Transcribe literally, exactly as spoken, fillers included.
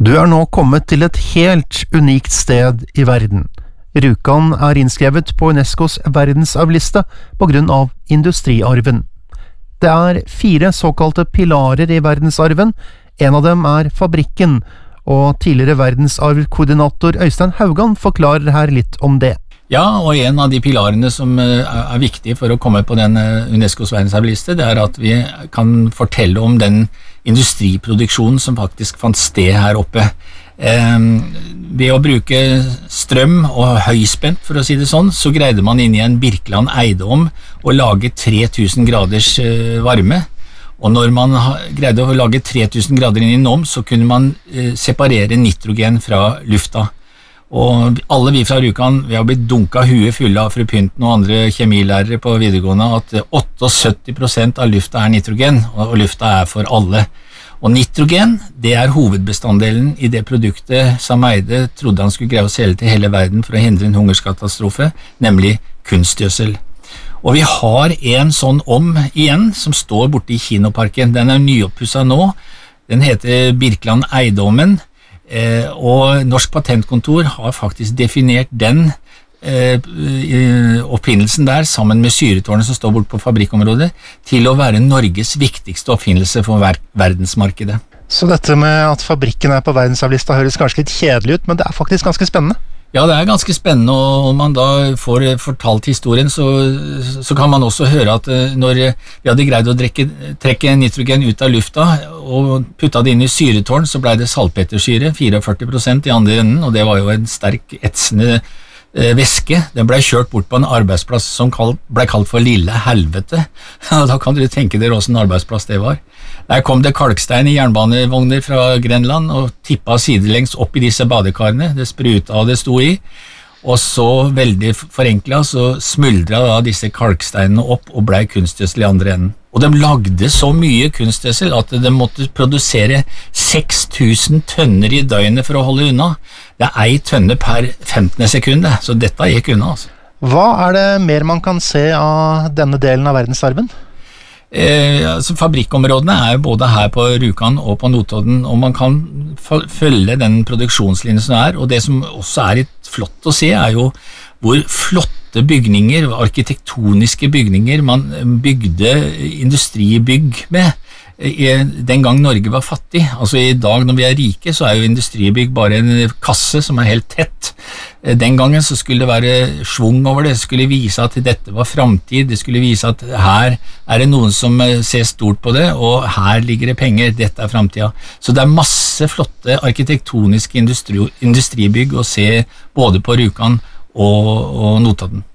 Du er nå kommet til et helt unikt sted i verden. Rjukan er innskrevet på UNESCOs verdensarvliste på grunn av industriarven. Det er fire såkalte pilarer i verdensarven, en av dem er fabrikken, og tidligere verdensarvkoordinator Øystein Haugan forklarer her litt om det. Ja, og en av de pilarene som er viktige for å komme på den UNESCOs verdensarvliste, det er at vi kan fortelle om den industriproduksjonen som faktisk fant sted her oppe. Eh, ved å bruke strøm og høyspent, for å si det sånn, så greide man inn i en Birkeland eiendom å lage tre tusen graders eh, varme. Og når man greide å lage tre tusen grader inn i en ovn, så kunne man eh, separere nitrogen fra lufta. Og alle vi fra Rjukan, vi har blitt dunket huet fulle av fru Pynten og andre kjemilærere på videregående at syttiåtte prosent av lufta er nitrogen, og lufta er for alle. Og nitrogen, det er hovedbestanddelen i det produktet Sam Eyde trodde han skulle greie å selge til hele verden for å hindre en hungerskatastrofe, nemlig kunstgjødsel. Og vi har en sånn om igjen som står borte i Kinoparken. Den er nyoppusset nå. Den heter Birkeland eiendommen. Eh, og Norsk Patentkontor har faktisk definert den eh, oppfinnelsen der, sammen med syretårnet som står bort på fabrikkområdet, til å være Norges viktigste oppfinnelse for ver- verdensmarkedet. Så dette med at fabrikken er på verdensarvlista høres kanskje litt kjedelig ut, men det er faktisk ganske spennende. Ja, det er ganske spennende, og om man da får fortalt historien, så, så kan man også høre at når vi hadde greid å drekke, trekke nitrogen ut av lufta og putta det inn i syretårn, så ble det salpetersyre, førtifire prosent i andre enden, og det var jo en sterk etsende eh, væske. Den ble kjørt bort på en arbeidsplass som kalt, ble kalt for Lille Helvete. Da kan dere tenke dere hvordan en arbeidsplass det var. Der kom det kalkstein i jernbanevogner fra Grenland og tippa sidelengs opp i disse badekarene. Det spruta og det sto i, og så veldig forenklet så smuldra da disse kalksteinene opp og ble kunstgjødsel i andre enden. Og de lagde så mye kunstgjødsel at de måtte produsere seks tusen tønner i døgnet for å holde unna. Det er ei tønne per femtende sekund, så dette gikk unna. Altså. Hva er det mer man kan se av denne delen av verdensarven? Eh, altså fabrikkområdene er jo både her på Rjukan og på Notodden, og man kan følge den produksjonslinjen som er, og det som også er litt flott å se er jo hvor flotte bygninger, arkitektoniske bygninger man bygde industribygg med den gang Norge var fattig. Altså i dag når vi er rike, så er jo industribygg bare en kasse som er helt tett. Den gangen så skulle det være svung over det, det skulle vise at dette var fremtid, det skulle vise at her er det noen som ser stort på det, og her ligger det penger, dette er fremtida. Så det er masse flotte arkitektoniske industri, industribygg å se både på Rjukan og, og Notodden.